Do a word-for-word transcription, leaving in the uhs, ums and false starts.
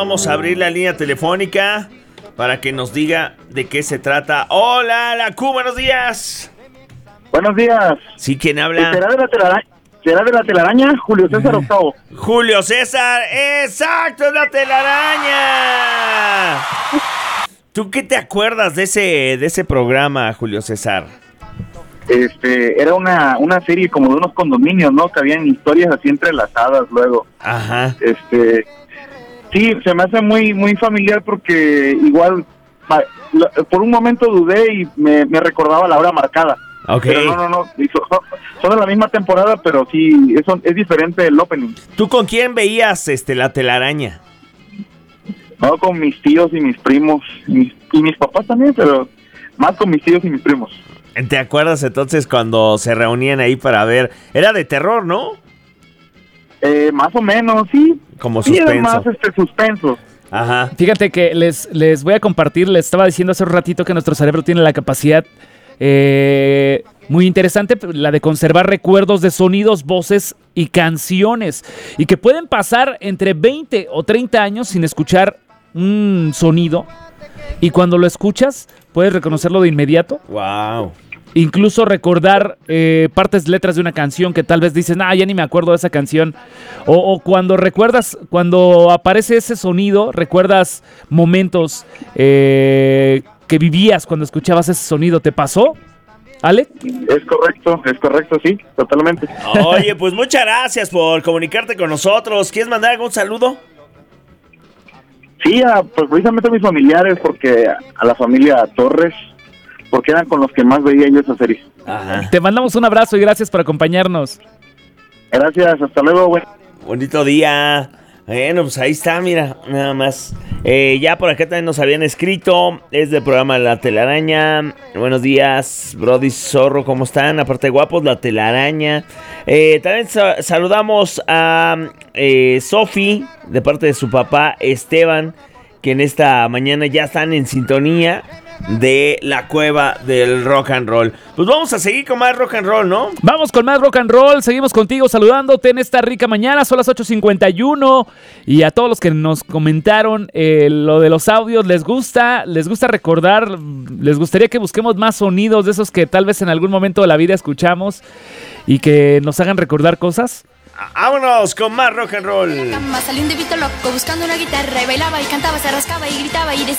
vamos a abrir la línea telefónica para que nos diga de qué se trata. Hola, la Q, buenos días. Buenos días. ¿Sí? ¿Quién habla? ¿Será de la telaraña? ¿Será de la telaraña? Julio César Octavo. Julio César, exacto, es la telaraña. ¿Tú qué te acuerdas de ese, de ese programa, Julio César? Este, era una, una serie como de unos condominios, ¿no? Que habían historias así entrelazadas luego. Ajá. Este, sí, se me hace muy, muy familiar porque igual, por un momento dudé y me, me recordaba La Hora Marcada. Okay. Pero no, no, no, son, son de la misma temporada, pero sí, es, es diferente el opening. ¿Tú con quién veías este la telaraña? No, con mis tíos y mis primos, y mis, y mis papás también, pero más con mis tíos y mis primos. ¿Te acuerdas entonces cuando se reunían ahí para ver? Era de terror, ¿no? Eh, más o menos, sí. Como sí, suspenso. Era más este suspenso. Ajá. Fíjate que les, les voy a compartir, les estaba diciendo hace un ratito que nuestro cerebro tiene la capacidad eh, muy interesante, la de conservar recuerdos de sonidos, voces y canciones, y que pueden pasar entre veinte o treinta años sin escuchar un sonido, y cuando lo escuchas puedes reconocerlo de inmediato. Wow. Incluso recordar eh, partes, letras de una canción que tal vez dices, ah, ya ni me acuerdo de esa canción. O, o cuando recuerdas, cuando aparece ese sonido, recuerdas momentos eh, que vivías cuando escuchabas ese sonido. ¿Te pasó, Ale? Es correcto, es correcto, sí, totalmente. Oye, pues muchas gracias por comunicarte con nosotros. ¿Quieres mandar algún saludo? Sí, a, pues precisamente a mis familiares, porque a, a la familia Torres, porque eran con los que más veía yo esa serie. Ajá. Te mandamos un abrazo y gracias por acompañarnos. Gracias, hasta luego, güey. Bonito día. Bueno, pues ahí está, mira, nada más. Eh, ya por acá también nos habían escrito. Es del programa La Telaraña. Buenos días, Brody Zorro, ¿cómo están? Aparte de guapos, La Telaraña. Eh, también sa- saludamos a eh, Sofi, de parte de su papá Esteban, que en esta mañana ya están en sintonía de la cueva del rock and roll. Pues vamos a seguir con más rock and roll, ¿no? Vamos con más rock and roll, seguimos contigo saludándote en esta rica mañana, son las ocho cincuenta y uno, y a todos los que nos comentaron eh, lo de los audios, ¿les gusta? ¿Les gusta recordar? ¿Les gustaría que busquemos más sonidos de esos que tal vez en algún momento de la vida escuchamos y que nos hagan recordar cosas? Vámonos con más rock and roll. Salió un debito loco buscando una guitarra y bailaba y cantaba, se rascaba y gritaba y decía